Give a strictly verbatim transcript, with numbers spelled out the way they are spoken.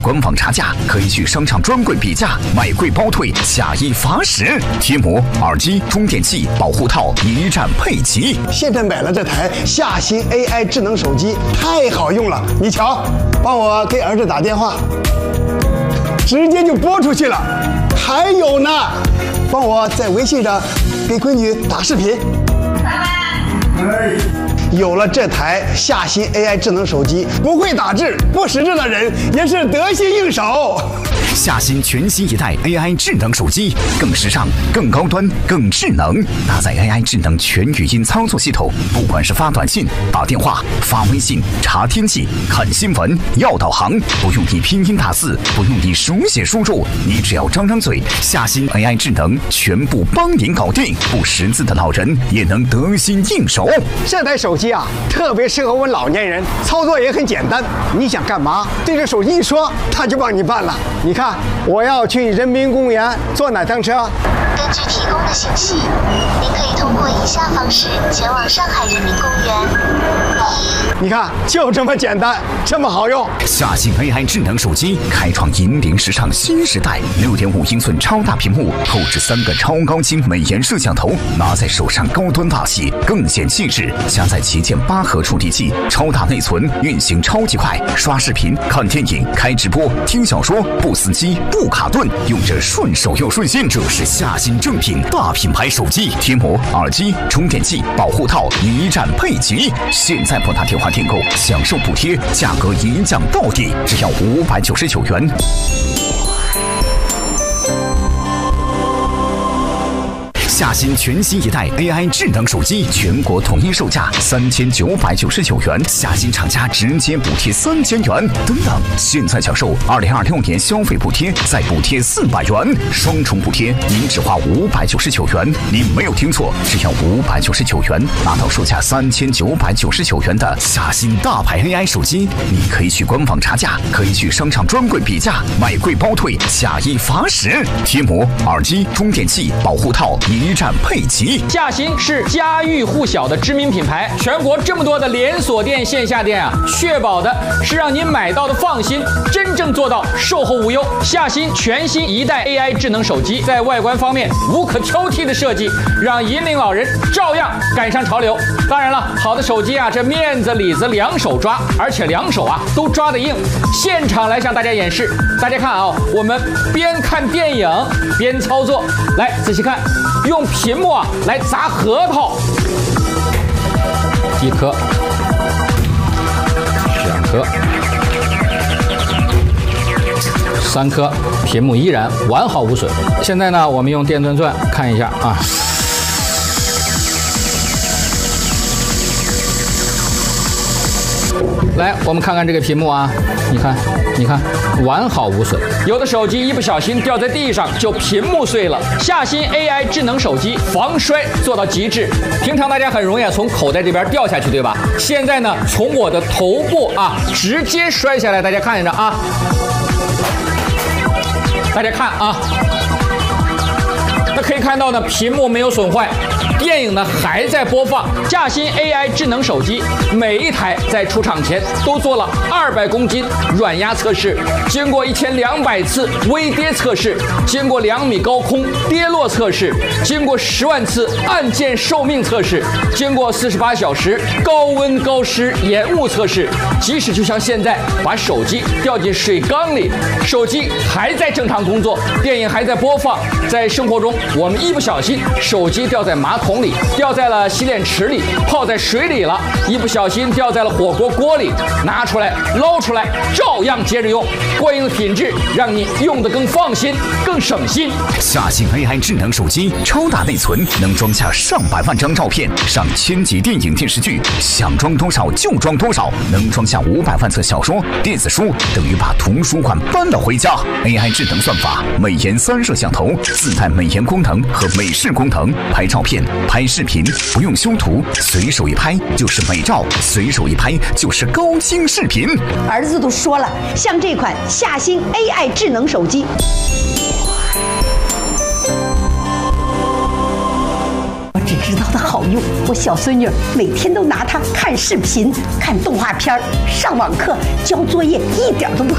官网查价可以去商场专柜比价，买贵包退，下一罚十。贴膜、耳机、充电器、保护套一站配齐。 现在买了这台夏新 A I 智能手机，太好用了。你瞧，帮我给儿子打电话，直接就拨出去了。还有呢，帮我在微信上给闺女打视频。哎。有了这台夏新 A I 智能手机，不会打字、不识字的人也是得心应手。 夏新全新一代 A I 智能手机，更时尚、更高端、更智能，搭载 A I 智能全语音操作系统，不管是发短信、打电话、发微信、查天气、看新闻、要导航，不用你拼音打字，不用你手写输入，你只要张张嘴，夏新 A I 智能全部帮您搞定，不识字的老人也能得心应手。 这台手机啊，特别适合我们老年人，操作也很简单。你想干嘛，对着手机一说，它就帮你办了。你看，我要去人民公园坐哪趟车？ 根据提供的信息，您可以通过以下方式前往上海人民公园。 你看，就这么简单，这么好用。 夏新 A I 智能手机开创引领时尚新时代，六点五英寸超大屏幕，后置三个超高清美颜摄像头，拿在手上高端大气，更显气势。加载旗舰八核处理器，超大内存，运行超级快，刷视频、看电影、开直播、听小说，不死机、不卡顿，用着顺手又顺心。这是夏新正品大品牌手机，贴膜、耳机、充电器、保护套一站配齐。现在拨打电话订购，享受补贴，价格一降到底，只要五百九十九元。夏新全新一代 A I 智能手机，全国统一售价三千九百九十九元，夏新厂家直接补贴三千元。等等，现在享受二零二六年消费补贴，再补贴四百元，双重补贴，您只花五百九十九元。您没有听错，只要五百九十九元，拿到售价三千九百九十九元的夏新大牌 A I 手机。你可以去官网查价，可以去商场专柜比价，买贵包退，下一罚十。贴膜、耳机、充电器、保护套一站配齐。 夏新是家喻户晓的知名品牌，全国这么多的连锁店、线下店啊，确保的是让您买到的放心，真正做到售后无忧。夏新全新一代 A I 智能手机，在外观方面无可挑剔的设计，让引领老人照样赶上潮流。当然了，好的手机啊，这面子里子两手抓，而且两手啊都抓得硬。现场来向大家演示，大家看啊，我们边看电影边操作，来仔细看。用屏幕啊来砸核桃，一颗、两颗、三颗，屏幕依然完好无损。现在呢，我们用电钻钻看一下啊。来，我们看看这个屏幕啊，你看，你看，完好无损。有的手机一不小心掉在地上，就屏幕碎了。夏新 A I 智能手机防摔做到极致。平常大家很容易啊从口袋这边掉下去，对吧？现在呢，从我的头部啊直接摔下来，大家看着啊，大家看啊，那可以看到呢，屏幕没有损坏。电影呢还在播放。夏新 A I 智能手机每一台在出厂前都做了二百公斤软压测试，经过一千两百次微跌测试，经过两米高空跌落测试，经过十万次按键寿命测试，经过四十八小时高温高湿延误测试。即使就像现在把手机掉进水缸里，手机还在正常工作，电影还在播放。在生活中，我们一不小心手机掉在马桶里，掉在了洗脸池里，泡在水里了，一不小心掉在了火锅锅里，拿出来捞出来，照样接着用。过硬的品质让你用得更放心，更省心。 夏新 A I 智能手机，超大内存，能装下上百万张照片，上千集电影电视剧，想装多少就装多少，能装下五百万册小说、电子书，等于把图书馆搬了回家。A I 智能算法，美颜三摄像头，自带美颜功能和美视功能，拍照片、拍视频不用修图，随手一拍就是美照，随手一拍就是高清视频。 儿子都说了，像这款夏新 A I 智能手机，我只知道它好用。我小孙女每天都拿它看视频、看动画片、上网课、交作业，一点都不